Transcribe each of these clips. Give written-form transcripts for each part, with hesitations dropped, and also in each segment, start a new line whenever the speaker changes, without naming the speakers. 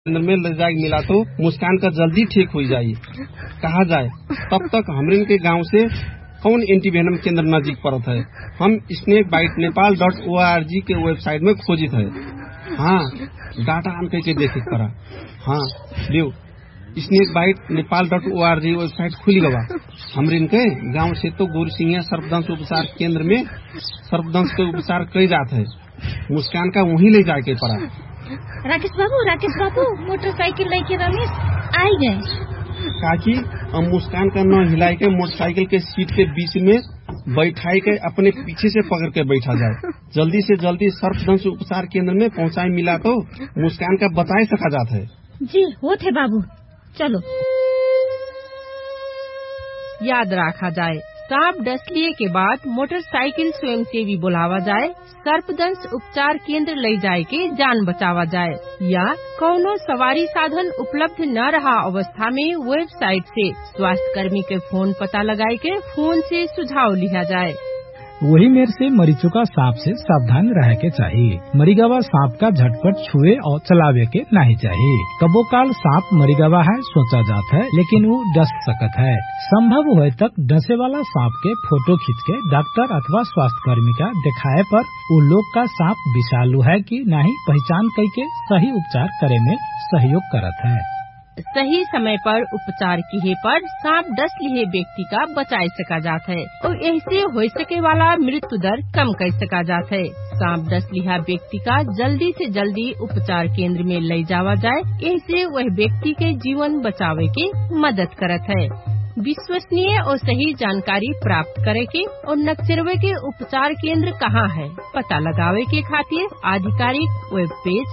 केंद्र में ले जाए मिला तो मुस्कान का जल्दी ठीक हो जाये कहा जाए। तब तक हमरिन के गांव से कौन एंटीवेनम केंद्र नजीक पड़त है। हम snakebitenepal.org के वेबसाइट में खोजित है। हाँ डाटा आन के देखे करा। हाँ लियो snakebitenepal.org वेबसाइट खुली गवा। हमरिन के गांव से तो गुरुसिंह सर्पदंश उपचार केंद्र में सर्पदंश के उपचार कई जात है। मुस्कान का वहीं ले जाके पड़ा।
राकेश बाबू मोटरसाइकिल लेके रमेश आई गए।
काकी हम मुस्कान का न हिलाई के मोटरसाइकिल के सीट के बीच में बैठाई के अपने पीछे से पकड़ के बैठा जाए। जल्दी से जल्दी सर्पदंश उपचार केंद्र में पहुंचाई मिला तो मुस्कान का बताए सका जाता है।
जी वो थे बाबू चलो।
याद रखा जाए सांप डसलिए के बाद मोटरसाइकिल स्वयंसेवी बुलावा जाए। सर्पदंश उपचार केंद्र ले जाए के जान बचावा जाए या कौनो सवारी साधन उपलब्ध न रहा अवस्था में वेबसाइट से स्वास्थ्य कर्मी के फोन पता लगाए के फोन से सुझाव लिया जाए।
वही मेर से मरीचुका सांप से सावधान रह के चाहिए। मरीगवा सांप का झटपट छुए और चलावे के नहीं चाहिए। कबो काल सांप मरीगवा है सोचा जाता है लेकिन वो डस सकत है। संभव हुए तक डसे वाला सांप के फोटो खींच के डॉक्टर अथवा स्वास्थ्य कर्मी का दिखाए पर वो लोग का सांप विषालु है कि नहीं पहचान करके सही उपचार करे में सहयोग करत है।
सही समय पर उपचार किए पर सांप डस लिए व्यक्ति का बचाए सका जाता है और ऐसे हो सके वाला मृत्यु दर कम कर सका जाता है। सांप डस लिया व्यक्ति का जल्दी से जल्दी उपचार केंद्र में ले जावा जाए। ऐसे वह व्यक्ति के जीवन बचावे के मदद करत है। विश्वसनीय और सही जानकारी प्राप्त करे के और नक्सरवे के उपचार केंद्र कहाँ है पता लगावे के खातिर आधिकारिक वेब पेज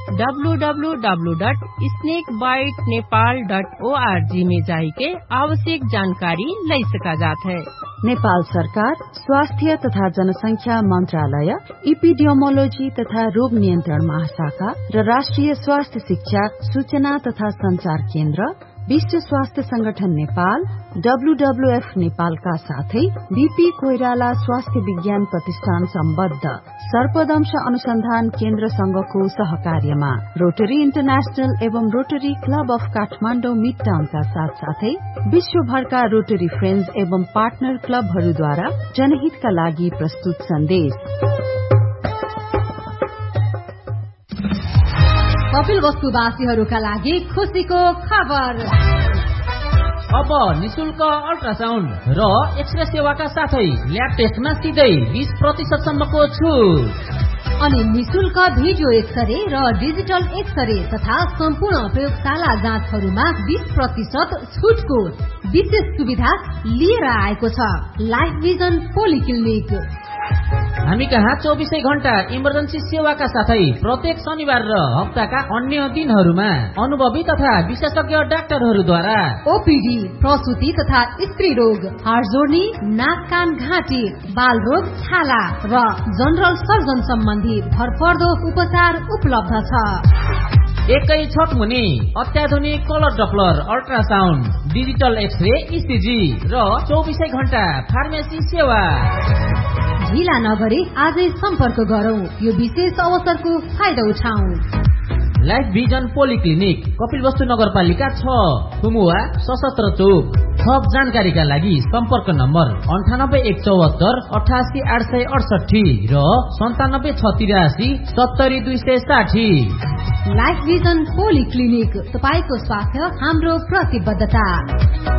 www.snakebitenepal.org में जाई के आवश्यक जानकारी ले सका जाता है।
नेपाल सरकार स्वास्थ्य तथा जनसंख्या मंत्रालय, इपिडियोमोलोजी तथा रोग नियन्त्रण महाशाखा र राष्ट्रिय स्वास्थ्य शिक्षा सूचना तथा संचार केन्द्र, विश्व स्वास्थ्य संगठन नेपाल, WWF नेपाल का साथै बीपी कोइराला स्वास्थ्य विज्ञान प्रतिष्ठान सम्बद्ध सर्पदंश अनुसन्धान केन्द्र संघको सहकार्यमा रोटरी इन्टरनेशनल एवं रोटरी क्लब अफ काठमाडौँ मिडटाउन का साथ साथै विश्वभरका रोटरी फ्रेन्ड्स एवं पार्टनर क्लबहरूद्वारा जनहितका लागि प्रस्तुत सन्देश।
कपिल वस्तुवासीहरूका लागि खुशीको खबर।
अब निशुल्क अल्ट्रासाउन्ड र एक्सरे सेवाका साथै ल्याब टेस्टमा सिधै 20% सम्मको छुट
अनि निशुल्क भिडियो एक्सरे र डिजिटल एक्सरे तथा सम्पूर्ण प्रयोगशाला जाँचहरूमा 20% छुटको विशेष सुविधा लिएर आएको छ लाइफ भिजन पोलिक्लिनिक।
हामी कहाँ 24 घण्टा इमर्जेन्सी सेवाका साथै प्रत्येक शनिबार र हप्ताका अन्य दिनहरूमा अनुभवी तथा विशेषज्ञ डाक्टरहरूद्वारा
ओपीडी, प्रसूति तथा स्त्री रोग, हाड जोड्नी, नाक कान घाँटी, बाल रोग, छाला र जनरल सर्जन सम्बन्धी भरपर्दो उपचार उपलब्ध छ।
एकै छट मुनि अत्याधुनिक colour Doppler ultrasound, digital x ray, ECG र 24 घण्टा फार्मेसी सेवा।
ढिला नगरी आजै सम्पर्क गरौं, यो विशेष अवसरको फाइदा उठाउँ।
लाइफ भिजन पोलिक्लिनिक, कपिलवस्तु नगरपालिका 6, खुमुवा, सशस्त्र चौक। थप जानकारीका लागि सम्पर्क नम्बर 9814 88868 र 9763 70260।
लाइफ भिजन पोलिक्लिनिक, तपाईको स्वास्थ्य हाम्रो प्रतिबद्धता।